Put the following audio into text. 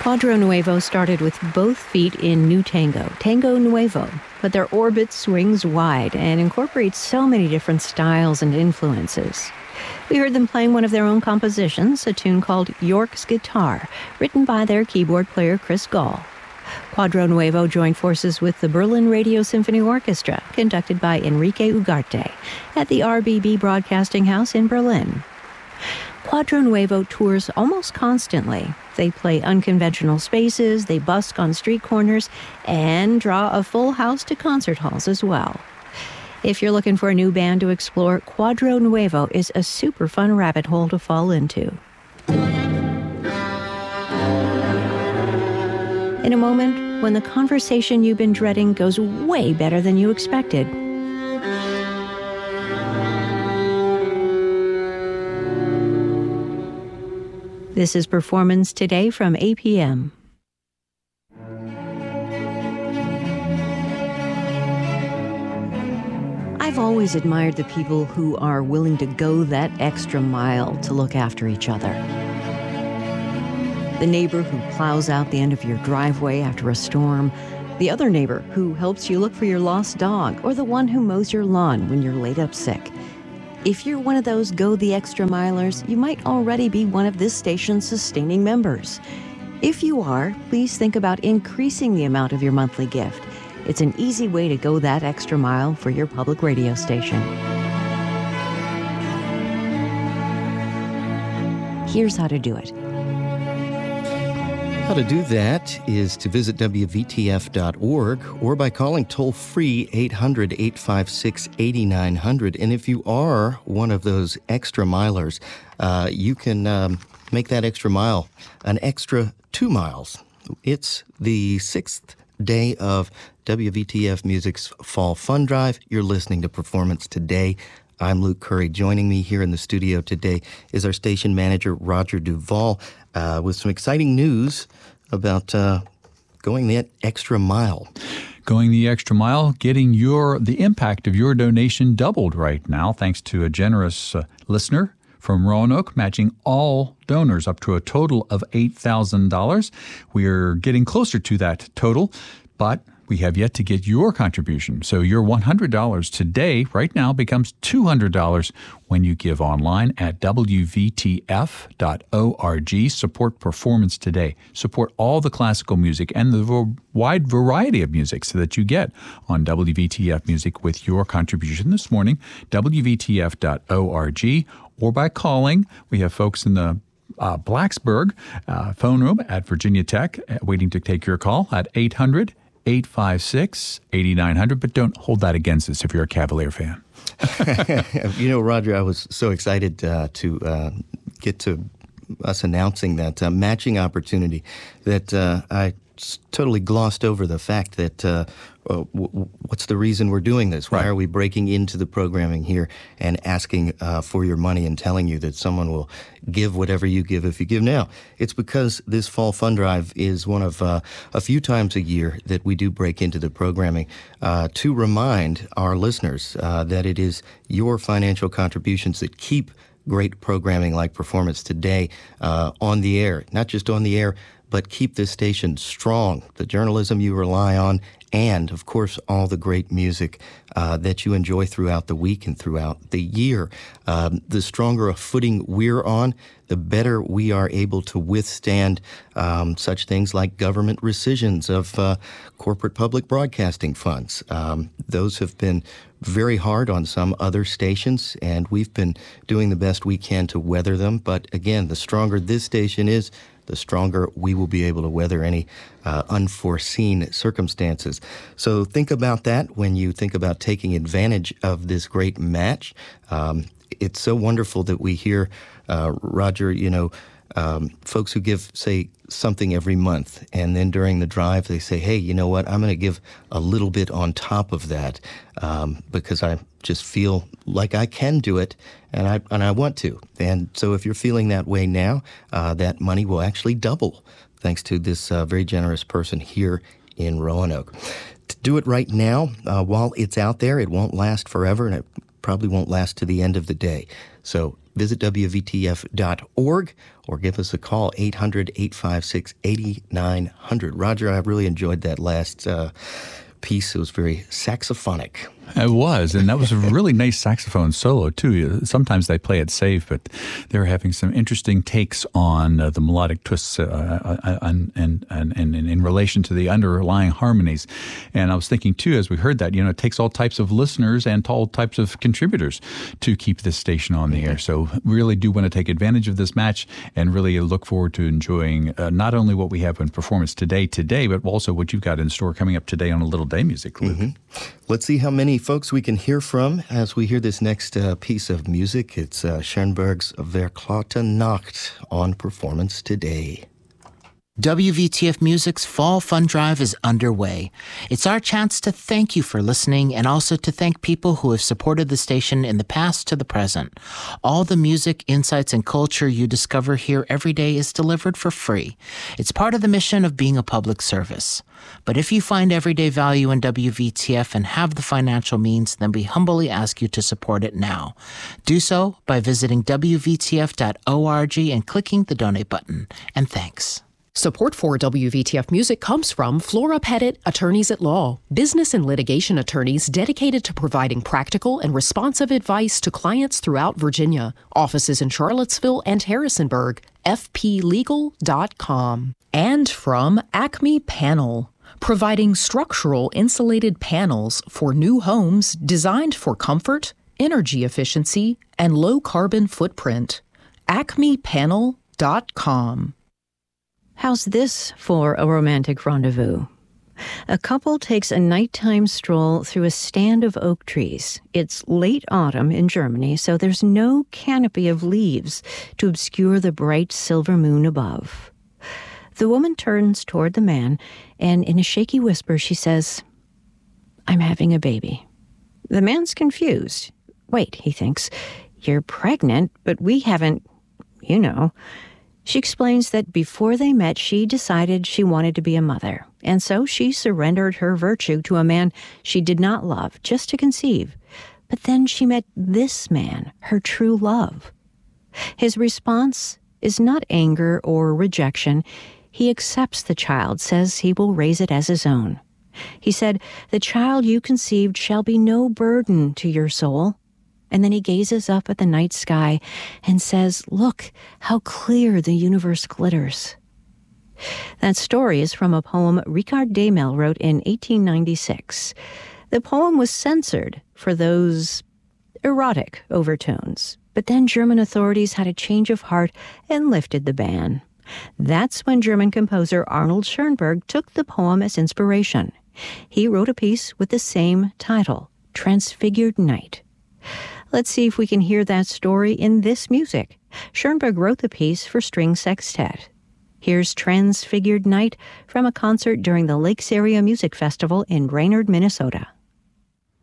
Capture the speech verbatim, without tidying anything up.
Cuadro Nuevo started with both feet in new tango, Tango Nuevo, but their orbit swings wide and incorporates so many different styles and influences. We heard them playing one of their own compositions, a tune called York's Guitar, written by their keyboard player Chris Gall. Cuadro Nuevo joined forces with the Berlin Radio Symphony Orchestra, conducted by Enrique Ugarte, at the R B B Broadcasting House in Berlin. Cuadro Nuevo tours almost constantly. They play unconventional spaces, they busk on street corners, and draw a full house to concert halls as well. If you're looking for a new band to explore, Cuadro Nuevo is a super fun rabbit hole to fall into. In a moment, when the conversation you've been dreading goes way better than you expected. This is Performance Today from A P M. I've always admired the people who are willing to go that extra mile to look after each other. The neighbor who plows out the end of your driveway after a storm, the other neighbor who helps you look for your lost dog, or the one who mows your lawn when you're laid up sick. If you're one of those go the extra milers, you might already be one of this station's sustaining members. If you are, please think about increasing the amount of your monthly gift. It's an easy way to go that extra mile for your public radio station. Here's how to do it. How to do that is to visit W V T F dot org or by calling toll-free eight hundred, eight five six, eight nine zero zero. And if you are one of those extra milers, uh, you can um, make that extra mile an extra two miles. It's the sixth day of W V T F Music's Fall Fun Drive. You're listening to Performance Today. I'm Luke Curry. Joining me here in the studio today is our station manager, Roger Duvall, uh, with some exciting news about uh, going that extra mile. Going the extra mile, getting your the impact of your donation doubled right now, thanks to a generous uh, listener from Roanoke, matching all donors up to a total of eight thousand dollars. We are getting closer to that total, but we have yet to get your contribution. So your one hundred dollars today, right now, becomes two hundred dollars when you give online at W V T F dot org. Support Performance Today. Support all the classical music and the vo- wide variety of music so that you get on W V T F Music with your contribution this morning, W V T F dot org, or by calling. We have folks in the uh, Blacksburg uh, phone room at Virginia Tech uh, waiting to take your call at eight hundred, eight five six, eight nine zero zero, but don't hold that against us if you're a Cavalier fan. You know, Roger, I was so excited uh, to uh, get to us announcing that uh, matching opportunity that uh, I totally glossed over the fact that uh, uh, w- what's the reason we're doing this? Why right. are we breaking into the programming here and asking uh, for your money and telling you that someone will give whatever you give if you give now? It's because this Fall Fund Drive is one of uh, a few times a year that we do break into the programming uh, to remind our listeners uh, that it is your financial contributions that keep great programming like Performance Today uh, on the air, not just on the air, but keep this station strong, the journalism you rely on, and, of course, all the great music uh, that you enjoy throughout the week and throughout the year. Um, the stronger a footing we're on, the better we are able to withstand um, such things like government rescissions of uh, corporate public broadcasting funds. Um, those have been very hard on some other stations, and we've been doing the best we can to weather them. But again, the stronger this station is, the stronger we will be able to weather any uh, unforeseen circumstances. So think about that when you think about taking advantage of this great match. Um, it's so wonderful that we hear, uh, Roger, you know, um, folks who give, say, something every month, and then during the drive they say, hey, you know what, I'm going to give a little bit on top of that um, because I just feel like I can do it, and I and I want to. And so if you're feeling that way now, uh, that money will actually double thanks to this uh, very generous person here in Roanoke. To do it right now, uh, while it's out there, it won't last forever, and it probably won't last to the end of the day. So visit W V T F dot org or give us a call, eight hundred, eight five six, eight nine hundred. Roger, I really enjoyed that last uh, piece. It was very saxophonic. It was, and that was a really nice saxophone solo, too. Sometimes they play it safe, but they're having some interesting takes on uh, the melodic twists uh, uh, and, and, and, and in relation to the underlying harmonies. And I was thinking, too, as we heard that, you know, it takes all types of listeners and all types of contributors to keep this station on the air. So really do want to take advantage of this match and really look forward to enjoying uh, not only what we have in performance today, today, but also what you've got in store coming up today on A Little Day Music, Luke. Mm-hmm. Let's see how many folks we can hear from as we hear this next uh, piece of music. It's uh, Schoenberg's Verklagte Nacht on performance today. W V T F Music's Fall Fund Drive is underway. It's our chance to thank you for listening and also to thank people who have supported the station in the past to the present. All the music, insights, and culture you discover here every day is delivered for free. It's part of the mission of being a public service. But if you find everyday value in W V T F and have the financial means, then we humbly ask you to support it now. Do so by visiting W V T F dot org and clicking the donate button. And thanks. Support for W V T F Music comes from Flora Pettit, Attorneys at Law, business and litigation attorneys dedicated to providing practical and responsive advice to clients throughout Virginia. Offices in Charlottesville and Harrisonburg, F P legal dot com. And from Acme Panel, providing structural insulated panels for new homes designed for comfort, energy efficiency, and low carbon footprint. acme panel dot com. How's this for a romantic rendezvous? A couple takes a nighttime stroll through a stand of oak trees. It's late autumn in Germany, so there's no canopy of leaves to obscure the bright silver moon above. The woman turns toward the man, and in a shaky whisper she says, "I'm having a baby." The man's confused. Wait, he thinks, you're pregnant, but we haven't, you know. She explains that before they met, she decided she wanted to be a mother, and so she surrendered her virtue to a man she did not love, just to conceive. But then she met this man, her true love. His response is not anger or rejection. He accepts the child, says he will raise it as his own. He said, "The child you conceived shall be no burden to your soul." And then he gazes up at the night sky and says, "Look how clear the universe glitters." That story is from a poem Richard Demel wrote in eighteen ninety-six. The poem was censored for those erotic overtones, but then German authorities had a change of heart and lifted the ban. That's when German composer Arnold Schoenberg took the poem as inspiration. He wrote a piece with the same title, Transfigured Night. Let's see if we can hear that story in this music. Schoenberg wrote the piece for string sextet. Here's Transfigured Night from a concert during the Lakes Area Music Festival in Brainerd, Minnesota.